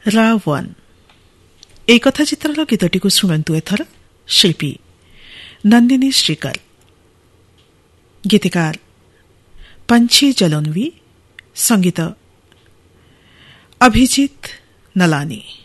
ରାୱନ୍ ଏହି କଥା ଚିତ୍ରର ଗୀତଟିକୁ ଶୁଣନ୍ତୁ। ଏଥର ଶିଳ୍ପୀ ନନ୍ଦିନୀ ଶ୍ରୀକର, ଗୀତିକାର पंछी जलोन्वी, संगीत अभिजीत नलानी।